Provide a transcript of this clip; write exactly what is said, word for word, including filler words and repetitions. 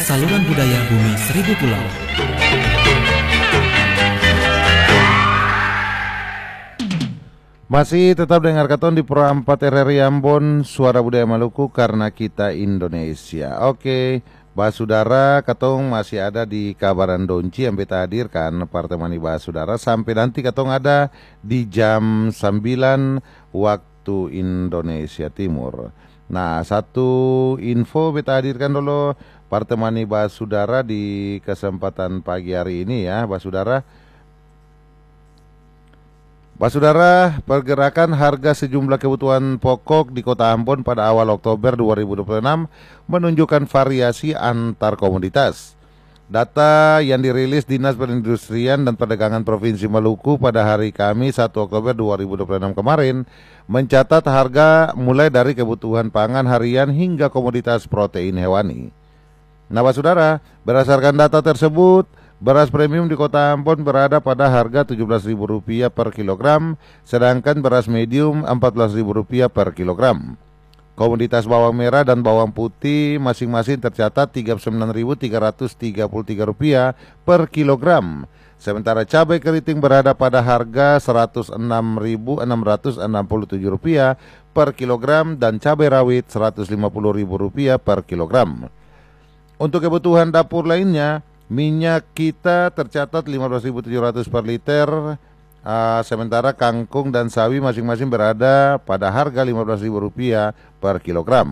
Saluran budaya Bumi Seribu Pulau. Masih tetap dengar katon di Pro empat R R I Ambon, Suara Budaya Maluku karena kita Indonesia. Oke, Basudara katong masih ada di Kabaran Donci yang beta hadirkan Partemani Basudara sampai nanti katong ada di jam sembilan waktu Indonesia Timur. Nah, satu info beta hadirkan dulu Partemani Basudara di kesempatan pagi hari ini ya, Basudara. Basudara, pergerakan harga sejumlah kebutuhan pokok di Kota Ambon pada awal Oktober dua ribu dua puluh enam menunjukkan variasi antar komoditas. Data yang dirilis Dinas Perindustrian dan Perdagangan Provinsi Maluku pada hari Kamis satu Oktober dua ribu dua puluh enam kemarin mencatat harga mulai dari kebutuhan pangan harian hingga komoditas protein hewani. Nah, Basudara, berdasarkan data tersebut, beras premium di Kota Ambon berada pada harga tujuh belas ribu rupiah per kilogram, sedangkan beras medium empat belas ribu rupiah per kilogram. Komoditas bawang merah dan bawang putih masing-masing tercatat tiga puluh sembilan ribu tiga ratus tiga puluh tiga rupiah per kilogram. Sementara cabai keriting berada pada harga seratus enam ribu enam ratus enam puluh tujuh rupiah per kilogram dan cabai rawit seratus lima puluh ribu rupiah per kilogram. Untuk kebutuhan dapur lainnya, minyak kita tercatat lima belas ribu tujuh ratus per liter, uh, sementara kangkung dan sawi masing-masing berada pada harga lima belas ribu rupiah per kilogram.